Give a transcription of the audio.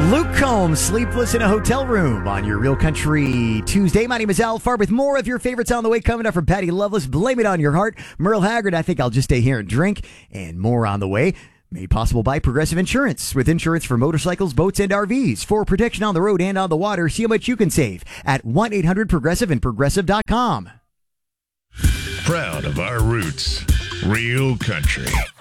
Luke Combs, Sleepless in a Hotel Room on your Real Country Tuesday. My name is Al Farr with more of your favorites on the way. Coming up from Patty Loveless, Blame It on Your Heart. Merle Haggard, I Think I'll Just Stay Here and Drink, and more on the way. Made possible by Progressive Insurance. With insurance for motorcycles, boats, and RVs. For protection on the road and on the water, see how much you can save at 1-800-PROGRESSIVE and Progressive.com. Proud of our roots. Real Country.